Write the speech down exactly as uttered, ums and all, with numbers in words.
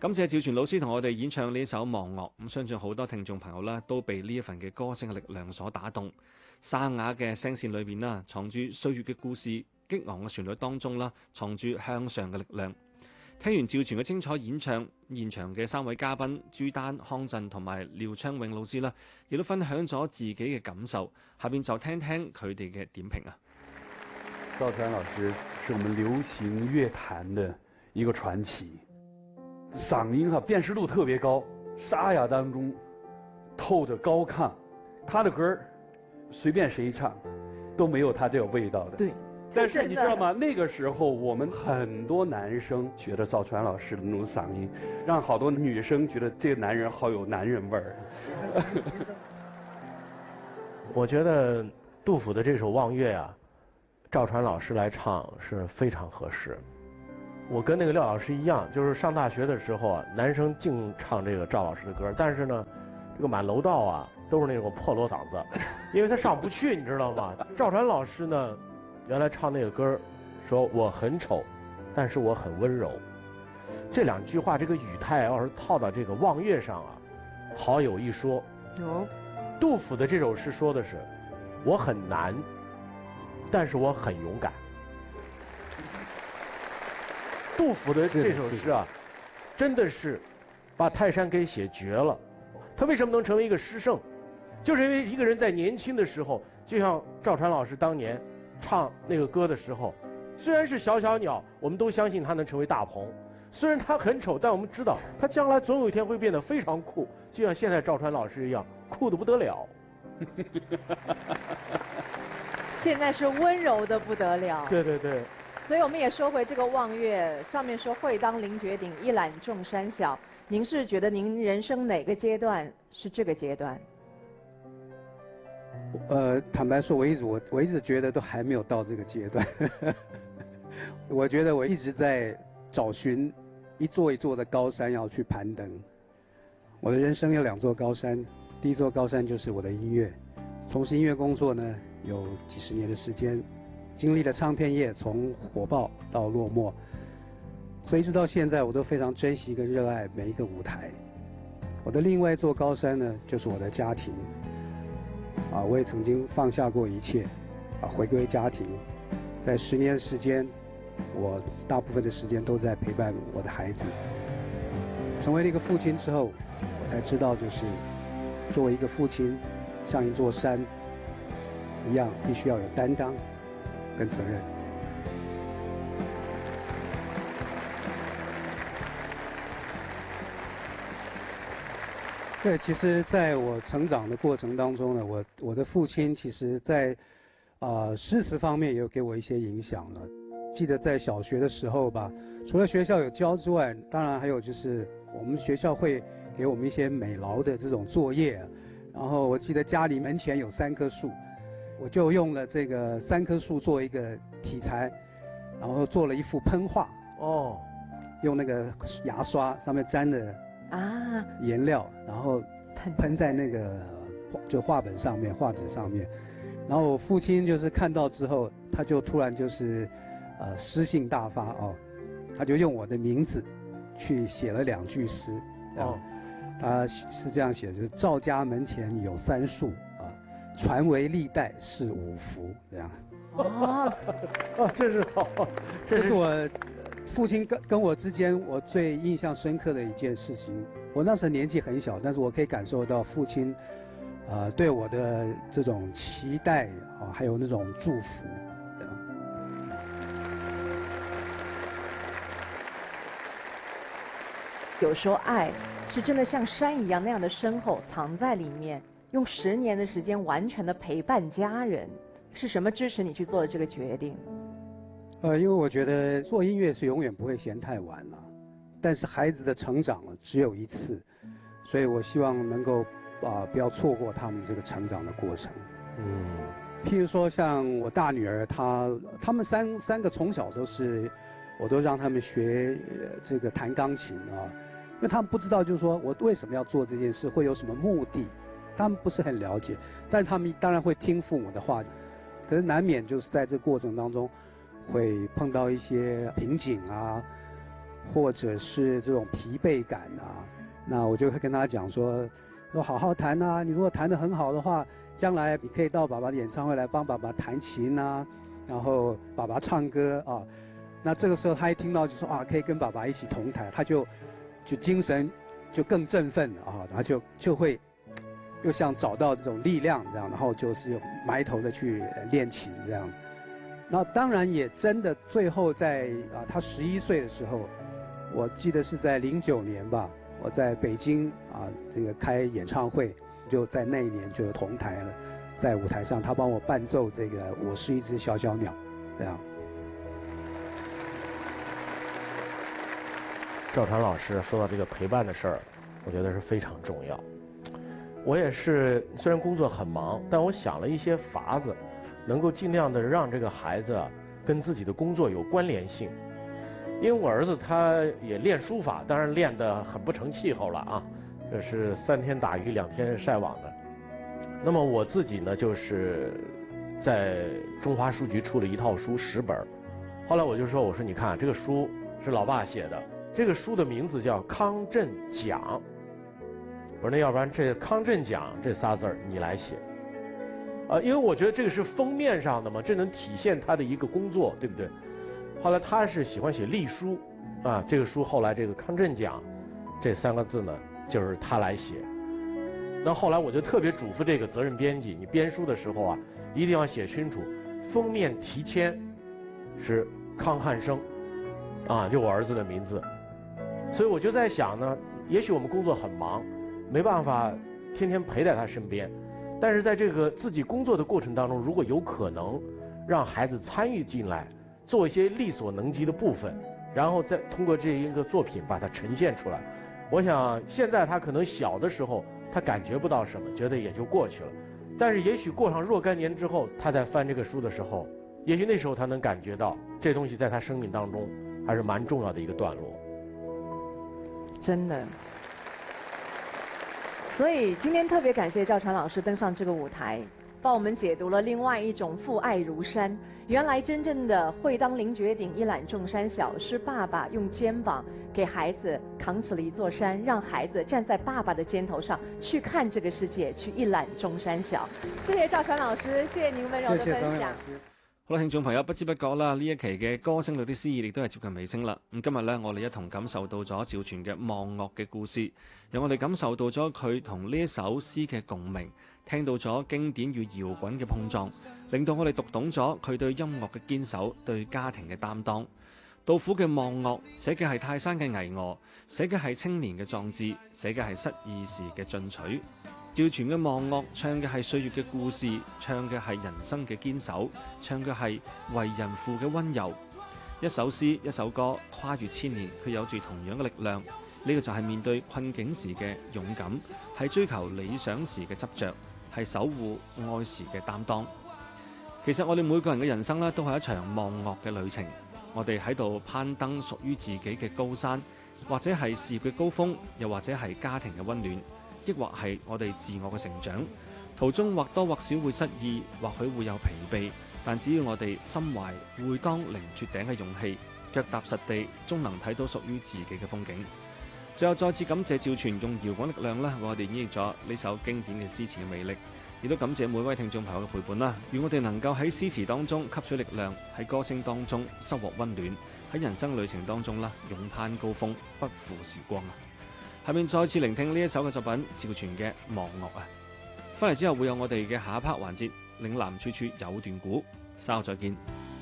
感謝趙傳老師同我哋演唱呢首《忘樂》，咁相信好多聽眾朋友啦都被呢一份嘅歌聲嘅力量所打動。沙啞嘅聲線裏邊啦，藏住歲月嘅故事；激昂嘅旋律當中啦，藏住向上嘅力量。聽完趙傳嘅精彩演唱，現場嘅三位嘉賓朱丹、康震同埋廖昌永老師啦，亦都分享咗自己嘅感受。下邊就聽聽佢哋嘅點評啊。 趙傳老師是我們流行樂壇的一個傳奇。嗓音哈辨識度特別高，沙啞當中透着高亢，他的歌隨便誰唱都沒有他這個味道的。 對， 但是你知道嗎？那個時候我們很多男生覺得趙傳老師的那種嗓音，讓好多女生覺得這個男人好有男人味兒。 我覺得杜甫的這首《望月》啊，趙傳老師來唱是非常合適。我跟那個廖老師一樣，就是上大學的時候啊，男生淨唱這個趙老師的歌，但是呢，這個滿樓道啊都是那種破鑼嗓子，因為他上不去，你知道嗎？趙傳老師呢，原來唱那個歌，說我很醜，但是我很溫柔。這兩句話，這個語態要是套到這個望月上啊，好有一說。 哦， 杜甫的這首詩說的是，我很難，但是我很勇敢。杜甫的這首詩啊，真的是把泰山給寫絕了。他為什麼能成為一個詩聖？就是因為一個人在年輕的時候，就像趙傳老師當年唱那個歌的時候，雖然是小小鳥，我們都相信他能成為大鵬。雖然他很醜，但我們知道他將來總有一天會變得非常酷，就像現在趙傳老師一樣，酷得不得了。 現在是溫柔的不得了。 對對對。 所以我們也說回這個望月，上面說會當凌絕頂，一覽眾山小。您是覺得您人生哪個階段是這個階段？ 呃，坦白說，我一直我我一直覺得都還沒有到這個階段。我覺得我一直在找尋一座一座的高山要去攀登。我的人生有兩座高山，第一座高山就是我的音樂。從事音樂工作呢，有幾十年的時間。經歷了唱片業從火爆到落寞，所以一直到現在我都非常珍惜跟熱愛每一個舞台。我的另外一座高山呢，就是我的家庭。啊，我也曾經放下過一切，啊，回歸家庭。在十年時間，我大部分的時間都在陪伴我的孩子。成為了一個父親之後，我才知道，就是作為一個父親，像一座山一樣，必須要有擔當跟責任。对，其实在我成长的过程当中呢，我我的父亲其实在啊、呃、诗词方面也有给我一些影响了。记得在小学的时候吧，除了学校有教之外，当然还有就是我们学校会给我们一些美劳的这种作业。然后我记得家里门前有三棵树。我就用了这个三棵树做一个题材，然后做了一幅喷画哦，用那个牙刷上面沾了啊颜料，然后喷在那个就画本上面、画纸上面。然后我父亲就是看到之后，他就突然就是呃诗性大发哦，他就用我的名字去写了两句诗哦，他是这样写的，就是赵家门前有三树。傳為歷代是五福，這樣。啊， 啊，這是好， 這是我父親跟跟我之間我最印象深刻的一件事情。我那時候年紀很小，但是我可以感受到父親，呃，對我的這種期待啊，還有那種祝福。 有時候愛是真的像山一樣那樣的深厚，藏在裡面。用十年的時間完全的陪伴家人，是什麼支持你去做的這個決定？ 呃，因為我覺得做音樂是永遠不會嫌太晚了，但是孩子的成長只有一次，所以我希望能夠啊、呃、不要錯過他們這個成長的過程。嗯，譬如說像我大女兒，她她們三三個從小都是，我都讓他們學、呃、這個彈鋼琴啊，因為他們不知道就是說我為什麼要做這件事，會有什麼目的。他們不是很了解，但他們當然會聽父母的話，可是難免就是在這個過程當中會碰到一些瓶頸啊， 或者是这种疲惫感啊，那我就会跟他讲说，说好好弹啊，你如果弹得很好的话，将来你可以到爸爸的演唱会来帮爸爸弹琴啊，然后爸爸唱歌啊。那这个时候他一听到就说啊，可以跟爸爸一起同台，他就就精神就更振奋了啊，然后就就会又像找到这种力量这样，然后就是埋头的去练琴这样。那当然也真的最后在啊他十一岁的时候，我记得是在零九年吧，我在北京啊这个开演唱会，就在那一年就同台了，在舞台上他帮我伴奏这个《我是一只小小鸟》这样。 赵传老师说到这个陪伴的事儿，我觉得是非常重要。我也是，虽然工作很忙，但我想了一些法子，能够尽量的让这个孩子跟自己的工作有关联性。因为我儿子他也练书法，当然练得很不成气候了啊，就是三天打鱼两天晒网的。那么我自己呢，就是在中华书局出了一套书十本，后来我就说，我说你看这个书是老爸写的，这个书的名字叫《康震讲》。我说那要不然这康震讲这仨字儿你来写，呃，因为我觉得这个是封面上的嘛，这能体现他的一个工作，对不对？后来他是喜欢写隶书，啊，这个书后来这个康震讲这三个字呢，就是他来写。那后来我就特别嘱咐这个责任编辑，你编书的时候啊，一定要写清楚，封面题签是康汉生，啊，就我儿子的名字。所以我就在想呢，也许我们工作很忙，没办法天天陪在他身边，但是在这个自己工作的过程当中，如果有可能让孩子参与进来，做一些力所能及的部分，然后再通过这一个作品把它呈现出来，我想现在他可能小的时候他感觉不到什么，觉得也就过去了，但是也许过上若干年之后，他在翻这个书的时候，也许那时候他能感觉到这东西在他生命当中还是蛮重要的一个段落。 真的。所以今天特别感谢赵传老师登上这个舞台，帮我们解读了另外一种父爱如山。原来真正的会当凌绝顶，一览众山小，是爸爸用肩膀给孩子扛起了一座山，让孩子站在爸爸的肩头上去看这个世界，去一览众山小。谢谢赵传老师，谢谢您温柔的分享。 好啦，聽眾朋友，不知不覺啦，呢一期嘅歌聲裏的詩意亦都係接近尾聲啦。咁今日呢，我哋一同感受到咗趙傳嘅望樂嘅故事，讓我哋感受到咗佢同呢一首詩嘅共鳴，聽到咗經典與搖滾嘅碰撞，令到我哋讀懂咗佢對音樂嘅堅守，對家庭嘅擔當。杜甫嘅望樂寫嘅係泰山嘅巍峨，寫嘅係青年嘅壯志，寫嘅係失意時嘅進取。趙傳嘅望樂唱嘅係歲月嘅故事，唱嘅係人生嘅堅守，唱嘅係為人父嘅溫柔。一首詩一首歌跨越千年，佢有住同樣嘅力量。呢、這個就係面對困境時嘅勇敢，係追求理想時嘅執着，係守護愛時嘅擔當。其實我哋每個人嘅人生咧，都係一場望樂嘅旅程。我哋喺度攀登屬於自己嘅高山，或者係事業嘅高峰，又或者係家庭嘅溫暖，抑或係我哋自我嘅成長。途中或多或少會失意，或許會有疲憊，但只要我哋心懷會當凌絕頂嘅勇氣，腳踏實地，終能睇到屬於自己嘅風景。最後再次感謝趙傳用搖滾力量咧，為我哋演繹咗呢首經典嘅詩詞嘅魅力。亦都感謝每位聽眾朋友嘅陪伴啦，願我哋能夠喺詩詞當中吸取力量，喺歌聲當中收穫溫暖，喺人生旅程當中啦勇攀高峰，不負時光啊！下面再次聆聽呢一首嘅作品，趙傳嘅《望樂》啊！翻嚟之後會有我哋嘅下一 part 環節，嶺南處處有段古，稍後再見。